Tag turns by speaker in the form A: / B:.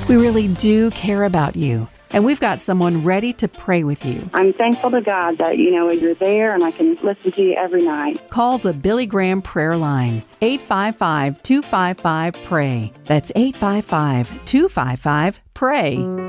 A: We really do care about you, and we've got someone ready to pray with you.
B: I'm thankful to God that, you're there and I can listen to you every night.
A: Call the Billy Graham Prayer Line, 855-255-PRAY. That's 855-255-PRAY.